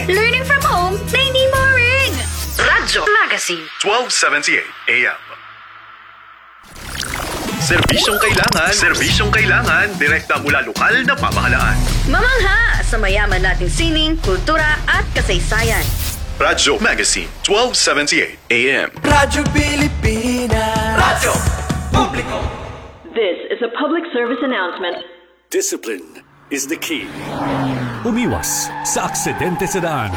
Learning from home na hindi boring. Radyo Magazine. 1278 AM. Serbisyong kailangan, direkta mula lokal na pamahalaan. Mamangha sa mayaman nating sining, kultura at kasaysayan. Radyo Magazine, 1278 AM. Radyo Pilipinas. Radyo Publiko. This is a public service announcement. Discipline is the key. Umiwas sa aksidente sa daan.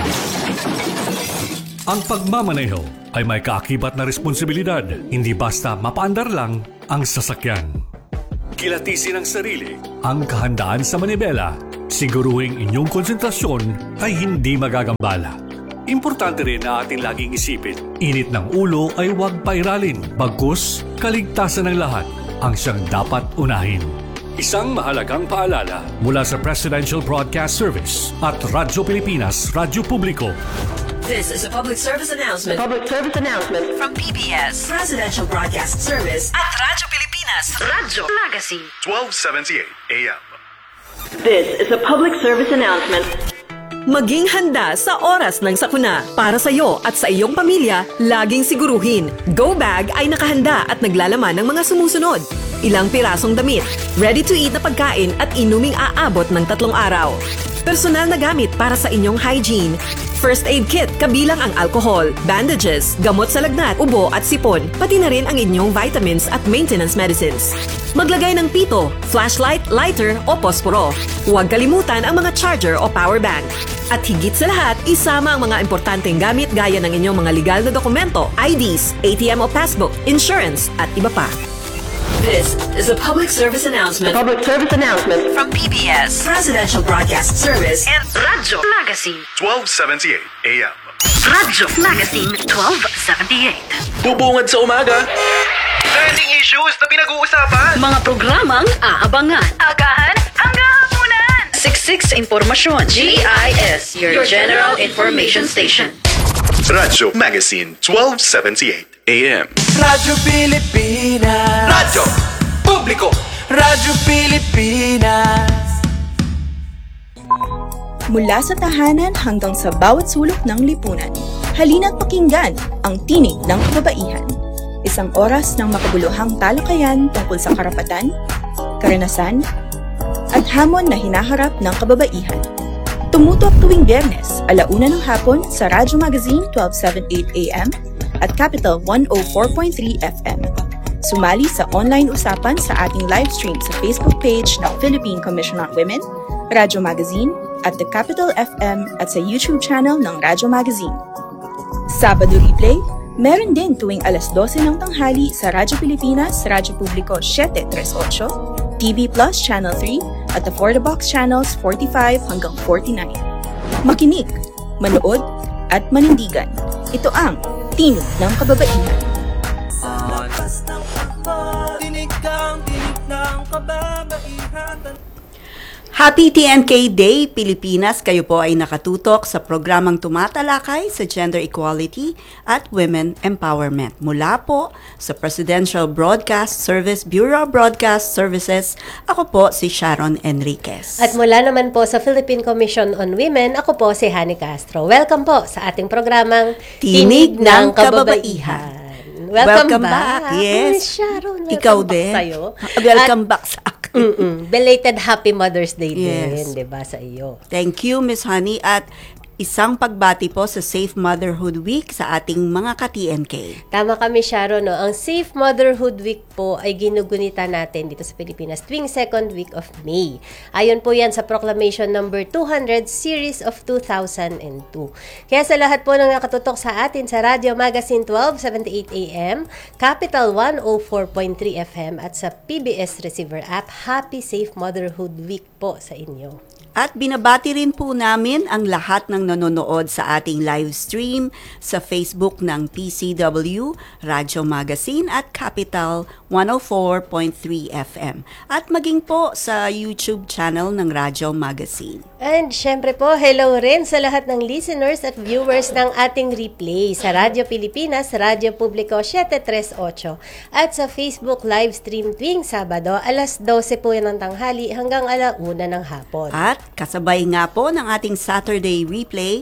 Ang pagmamaneho ay may kaakibat na responsibilidad. Hindi basta mapaandar lang ang sasakyan. Kilatisin ang sarili, ang kahandaan sa manibela. Siguruhing inyong konsentrasyon ay hindi magagambala. Importante rin na ating laging isipin, init ng ulo ay huwag pairalin. Bagkus, kaligtasan ng lahat ang siyang dapat unahin. Isang mahalagang paalala mula sa Presidential Broadcast Service at Radyo Pilipinas, Radyo Publiko. This is a public service announcement. Public service announcement From PBS, Presidential Broadcast Service at Radyo Pilipinas, Radyo Magazine. 1278 AM. This is a public service announcement. Maging handa sa oras ng sakuna. Para sa iyo at sa iyong pamilya, laging siguruhin. Go Bag ay nakahanda at naglalaman ng mga sumusunod. Ilang pirasong damit, ready-to-eat na pagkain at inuming aabot ng 3 araw. Personal na gamit para sa inyong hygiene. First aid kit kabilang ang alcohol, bandages, gamot sa lagnat, ubo at sipon, pati na rin ang inyong vitamins at maintenance medicines. Maglagay ng pito, flashlight, lighter o posporo. Huwag kalimutan ang mga charger o power bank. At higit sa lahat, isama ang mga importanteng gamit gaya ng inyong mga legal na dokumento, IDs, ATM o passbook, insurance at iba pa. This is a public service announcement. Public service announcement From PBS, Presidential Broadcast Service And Radyo Magazine. 1278 AM. Radyo Magazine 1278. Bubungad sa umaga. Trending issues na pinag-uusapan. Mga programang aabangan. Agahan hanggang hapunan. Siksik sa impormasyon. GIS, your General Information Station. Radyo Magazine, 1278 AM. Radyo Pilipinas. Radyo Publiko. Radyo Pilipinas. Mula sa tahanan hanggang sa bawat sulok ng lipunan, halina't pakinggan ang tinig ng kababaihan. Isang oras ng makabuluhang talakayan tungkol sa karapatan, karanasan, at hamon na hinaharap ng kababaihan. Tumutok tuwing Biyernes, 1:00 ng hapon sa Radyo Magazine 1278 AM at Capital 104.3 FM. Sumali sa online usapan sa ating live stream sa Facebook page ng Philippine Commission on Women, Radyo Magazine, at The Capital FM at sa YouTube channel ng Radyo Magazine. Sabado replay, meron din tuwing 12:00 ng tanghali sa Radyo Pilipinas, Radyo Publiko 738, TV Plus Channel 3, at the For the Box Channels 45 hanggang 49. Makinig, manood, at manindigan. Ito ang Tinig ng Kababaihan. Happy TNK Day, Pilipinas! Kayo po ay nakatutok sa programang tumatalakay sa gender equality at women empowerment. Mula po sa Presidential Broadcast Service, Bureau of Broadcast Services, ako po si Sharon Enriquez. At mula naman po sa Philippine Commission on Women, ako po si Hani Castro. Welcome po sa ating programang Tinig ng Kababaihan. Welcome back. Yes. Sharon, ikaw back din. Sa'yo. Welcome back sa akin. Belated Happy Mother's Day Yes. din, 'di ba, sa iyo. Thank you, Miss Honey. At isang pagbati po sa Safe Motherhood Week sa ating mga ka-TNK. Tama kami, Sharon. No? Ang Safe Motherhood Week po ay ginugunita natin dito sa Pilipinas tuwing second week of May. Ayon po yan sa Proclamation number 200, Series of 2002. Kaya sa lahat po ng nakatutok sa atin sa Radio Magazine 1278 AM, Capital 104.3 FM at sa PBS Receiver App, Happy Safe Motherhood Week po sa inyo. At binabati rin po namin ang lahat ng nanonood sa ating live stream sa Facebook ng PCW, Radyo Magazine at Capital 104.3 FM. At maging po sa YouTube channel ng Radyo Magazine. And syempre po, hello rin sa lahat ng listeners at viewers ng ating replay sa Radyo Pilipinas, Radyo Publiko 738 at sa Facebook live stream tuwing Sabado, 12:00 po yan ng tanghali hanggang 1:00 ng hapon. At kasabay nga po ng ating Saturday replay,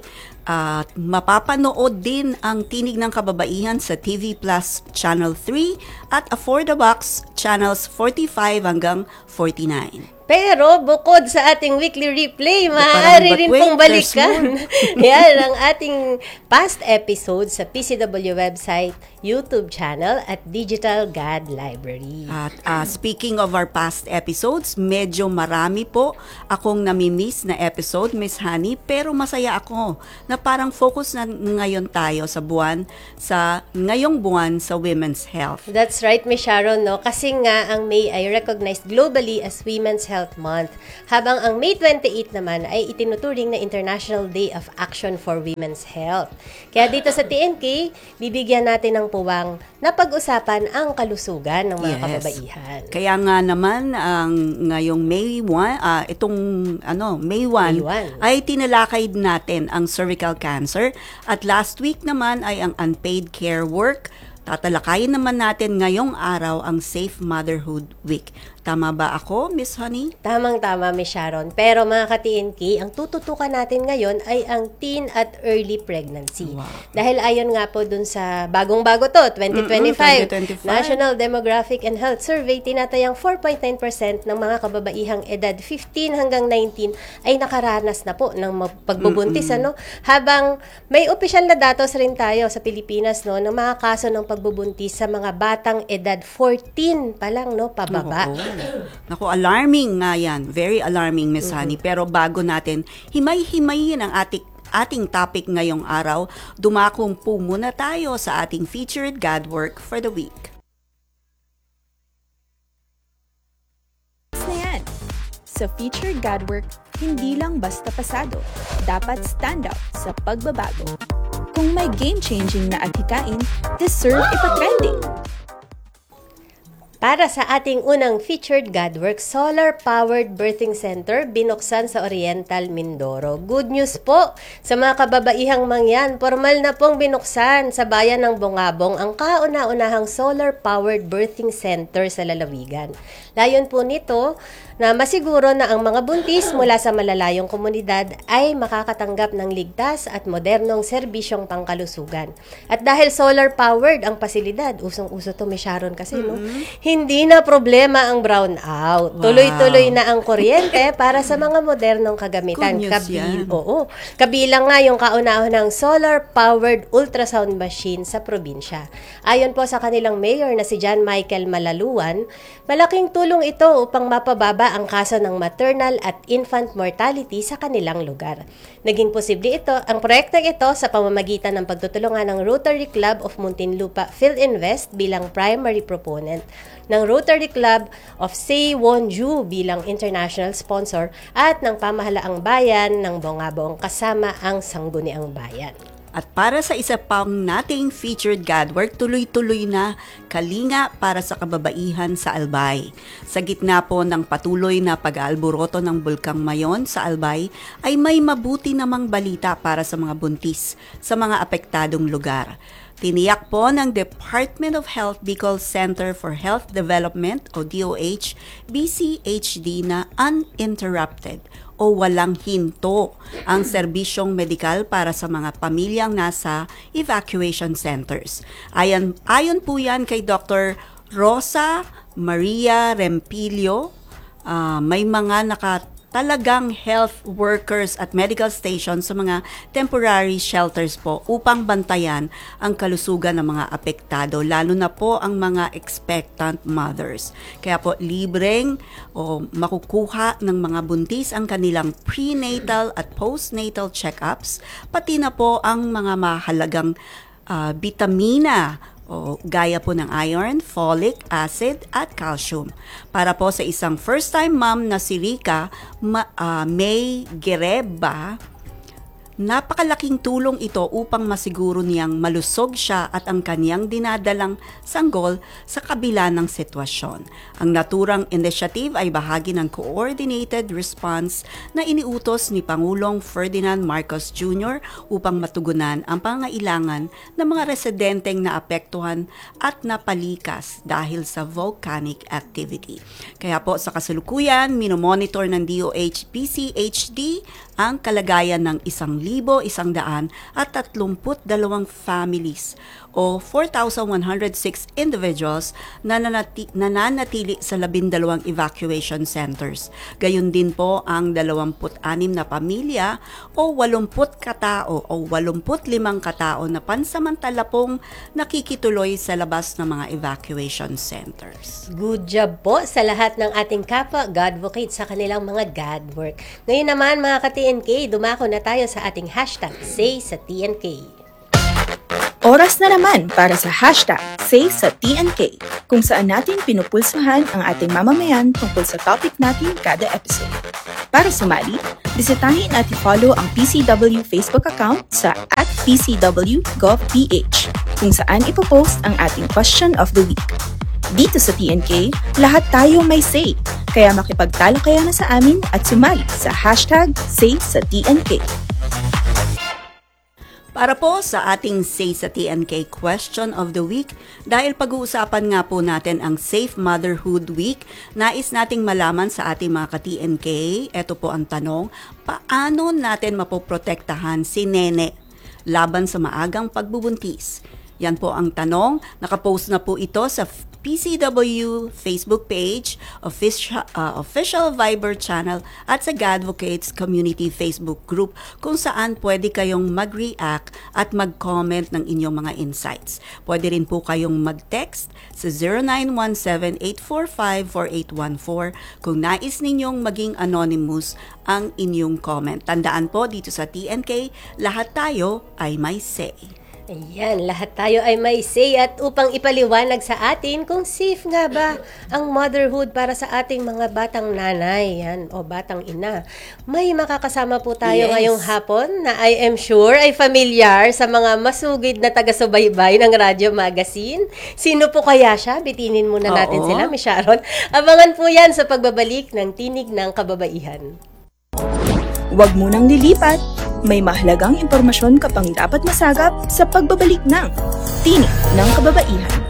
At mapapanood din ang Tinig ng Kababaihan sa TV Plus Channel 3 at Afford the Box Channels 45 hanggang 49. Pero bukod sa ating weekly replay, Parang, maaari but rin wait, pong there's balikan. Yan, ang ating past episodes sa PCW website, YouTube channel at Digital God Library. At speaking of our past episodes, medyo marami po akong namimiss na episode, Miss Honey, pero masaya ako na parang focus na ngayon tayo sa ngayong buwan sa women's health. That's right, Miss Sharon, no? Kasi nga, ang May ay recognized globally as Women's Health Month, habang ang May 28 naman ay itinuturing na International Day of Action for Women's Health. Kaya dito sa TNK, bibigyan natin ng puwang na pag-usapan ang kalusugan ng mga kababaihan. Kaya nga naman, ngayong May 1, May 1, ay tinalakay natin ang cervical cancer, at last week naman ay ang unpaid care work. Tatalakayin naman natin ngayong araw ang Safe Motherhood Week. Tama ba ako, Miss Honey? Tamang-tama, Miss Sharon. Pero mga ka-TNK, ang tututukan natin ngayon ay ang teen at early pregnancy. Wow. Dahil ayon nga po dun sa bagong-bago to, 2025, 2025. National Demographic and Health Survey, tinatayang 4.9% ng mga kababaihang edad 15 hanggang 19 ay nakaranas na po ng pagbubuntis. Habang may opisyal na datos rin tayo sa Pilipinas ng mga kaso ng pagbubuntis sa mga batang edad 14 pa lang, pababa. Naku, alarming nga yan. Very alarming, Miss Honey. Pero bago natin himay-himayin ang ating topic ngayong araw, dumakong po muna tayo sa ating featured God Work for the week. Na yan. Sa featured God Work, hindi lang basta pasado, dapat stand out sa pagbabago. Kung may game-changing na adhikain, deserve ipatrending. Para sa ating unang featured Godwork, solar-powered birthing center binuksan sa Oriental, Mindoro. Good news po sa mga kababaihang mangyan. Formal na pong binuksan sa bayan ng Bungabong ang kauna-unahang solar-powered birthing center sa lalawigan. Layon po nito na masiguro na ang mga buntis mula sa malalayong komunidad ay makakatanggap ng ligtas at modernong serbisyong pangkalusugan. At dahil solar-powered ang pasilidad, usong-uso to, Miss Sharon, kasi hindi na problema ang brownout. Tuloy-tuloy na ang kuryente para sa mga modernong kagamitan. Kabilang nga yung kauna-unahang solar-powered ultrasound machine sa probinsya. Ayon po sa kanilang mayor na si John Michael Malaluan, malaking tulong ito upang mapababa ang kaso ng maternal at infant mortality sa kanilang lugar. Naging posible ang proyektong ito sa pamamagitan ng pagtutulungan ng Rotary Club of Muntinlupa PhilInvest bilang primary proponent, ng Rotary Club of Seiwonju bilang international sponsor, at ng pamahalaang bayan ng Bungabong kasama ang Sangguniang Bayan. At para sa isa pang nating featured Godwork, tuloy-tuloy na kalinga para sa kababaihan sa Albay. Sa gitna po ng patuloy na pag-aalboroto ng Bulkang Mayon sa Albay, ay may mabuti namang balita para sa mga buntis sa mga apektadong lugar. Tiniyak po ng Department of Health Bicol Center for Health Development o DOH, BCHD na uninterrupted o walang hinto ang serbisyong medikal para sa mga pamilyang nasa evacuation centers. Ayon po yan kay Dr. Rosa Maria Rempilio, may mga talagang health workers at medical stations sa mga temporary shelters po upang bantayan ang kalusugan ng mga apektado, lalo na po ang mga expectant mothers. Kaya po libreng o makukuha ng mga buntis ang kanilang prenatal at postnatal checkups, pati na po ang mga mahalagang bitamina o gaya po ng iron, folic acid at calcium. Para po sa isang first-time mom na si Rica May Gereba, napakalaking tulong ito upang masiguro niyang malusog siya at ang kaniyang dinadalang sanggol sa kabila ng sitwasyon. Ang naturang initiative ay bahagi ng coordinated response na iniutos ni Pangulong Ferdinand Marcos Jr. upang matugunan ang pangailangan ng mga residenteng naapektuhan at napalikas dahil sa volcanic activity. Kaya po sa kasalukuyan, minomonitor ng DOH PCHD ang kalagayan ng 1,000 2,132 families o 4,106 individuals na nananatili sa 12 evacuation centers. Gayun din po ang 26 na pamilya o 80 katao o 85 katao na pansamantala pong nakikituloy sa labas ng mga evacuation centers. Good job po sa lahat ng ating kapwa Godvocate sa kanilang mga God work. Ngayon naman mga ka-TNK, dumako na tayo sa ating hashtag Say sa TNK. Oras na naman para sa hashtag Say sa TNK, kung saan natin pinupulsuhan ang ating mamamayan tungkol sa topic natin kada episode. Para sumali, bisitahin at i-follow ang PCW Facebook account sa @PCW.gov.ph, kung saan ipopost ang ating question of the week. Dito sa TNK, lahat tayo may say, kaya makipagtalakayan na sa amin at sumali sa hashtag Say sa TNK. Para po sa ating Say sa TNK question of the week, dahil pag-uusapan nga po natin ang Safe Motherhood Week, nais nating malaman sa ating mga ka-TNK, eto po ang tanong, paano natin mapoprotektahan si Nene laban sa maagang pagbubuntis? Yan po ang tanong. Nakapost na po ito sa PCW Facebook page, official Viber channel at sa Godvocates Community Facebook group kung saan pwede kayong mag-react at mag-comment ng inyong mga insights. Pwede rin po kayong mag-text sa 0917-845-4814 kung nais ninyong maging anonymous ang inyong comment. Tandaan po dito sa TNK, lahat tayo ay may say. Ayan, lahat tayo ay may say at upang ipaliwanag sa atin kung safe nga ba ang motherhood para sa ating mga batang nanay yan, o batang ina. May makakasama po tayo ngayong hapon na I am sure ay familiar sa mga masugid na taga-subaybay ng Radyo Magazine. Sino po kaya siya? Bitinin muna natin sila, Miss Sharon. Abangan po yan sa pagbabalik ng Tinig ng Kababaihan. Huwag munang lilipat. May mahalagang impormasyon ka pang dapat masagap sa pagbabalik ng Tinig ng Kababaihan.